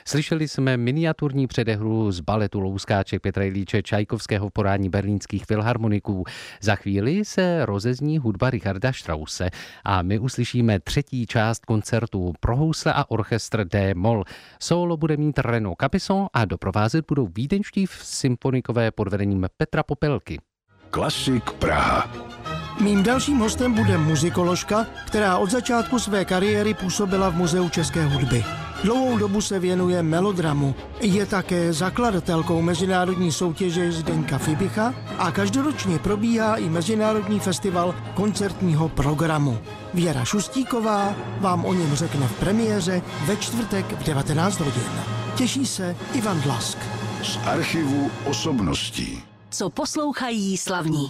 Slyšeli jsme miniaturní předehru z baletu Louskáček Petra Iljiče Čajkovského v podání berlínských filharmoniků. Za chvíli se rozezní hudba Richarda Strausse a my uslyšíme třetí část koncertu pro housle a orchestr D-moll. Solo bude mít Renaud Capisson a doprovázet budou vídeňští symfonikové pod vedením Petra Popelky. Klasik Praha. Mým dalším hostem bude muzikoložka, která od začátku své kariéry působila v Muzeu české hudby. Dlouhou dobu se věnuje melodramu. Je také zakladatelkou mezinárodní soutěže Zdeňka Fibicha a každoročně probíhá i Mezinárodní festival koncertního programu. Věra Šustíková vám o něm řekne v premiéře ve čtvrtek v 19 hodin. Těší se Ivan Dlask. Z archivu osobností. Co poslouchají slavní.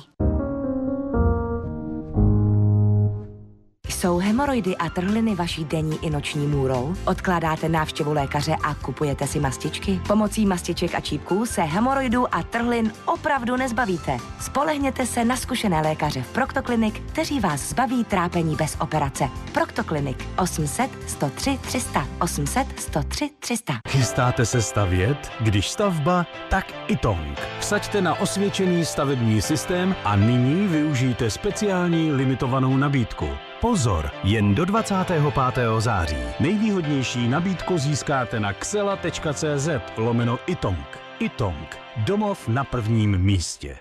Jsou hemoroidy a trhliny vaší denní i noční můrou? Odkládáte návštěvu lékaře a kupujete si mastičky? Pomocí mastiček a čípků se hemoroidů a trhlin opravdu nezbavíte. Spolehněte se na zkušené lékaře v Proctoclinic, kteří vás zbaví trápení bez operace. Proctoclinic 800 103 300 800 103 300. Chystáte se stavět? Když stavba, tak Itong. Vsaďte na osvědčený stavební systém a nyní využijte speciální limitovanou nabídku. Pozor, jen do 25. září. Nejvýhodnější nabídku získáte na xela.cz/Itong. Itong. Domov na prvním místě.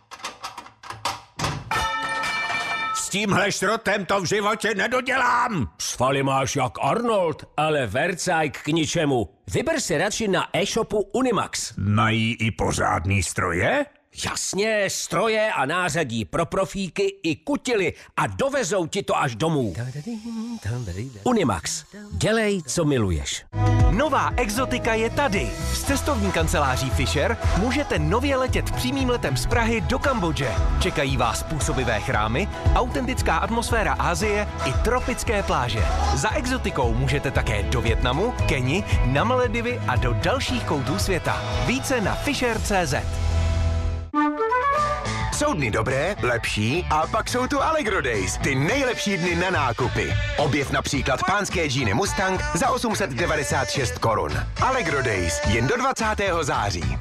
S tímhle šrotem to v životě nedodělám. Svaly máš jak Arnold, ale vercajk k ničemu. Vyber si radši na e-shopu Unimax. Mají i pořádný stroje? Jasně, stroje a nářadí pro profíky i kutily a dovezou ti to až domů. Unimax. Dělej, co miluješ. Nová exotika je tady. S cestovní kanceláří Fisher můžete nově letět přímým letem z Prahy do Kambodže. Čekají vás působivé chrámy, autentická atmosféra Asie i tropické pláže. Za exotikou můžete také do Vietnamu, Keni, na Maledivy a do dalších koutů světa. Více na fisher.cz. Jsou dny dobré, lepší a pak jsou tu Allegro Days, ty nejlepší dny na nákupy. Objev například pánské džíny Mustang za 896 korun. Allegro Days jen do 20. září.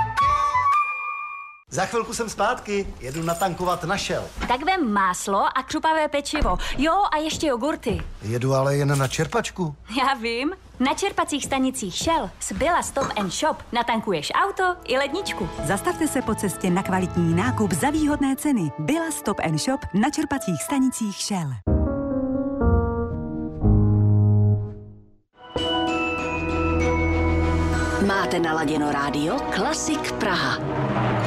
Za chvilku jsem zpátky, jedu natankovat na Shell. Tak vem máslo a křupavé pečivo. Jo, a ještě jogurty. Jedu ale jen na čerpačku. Já vím. Na čerpacích stanicích Shell z Billa Stop & Shop natankuješ auto i ledničku. Zastavte se po cestě na kvalitní nákup za výhodné ceny. Billa Stop & Shop na čerpacích stanicích Shell. Máte naladěno rádio Klasik Praha.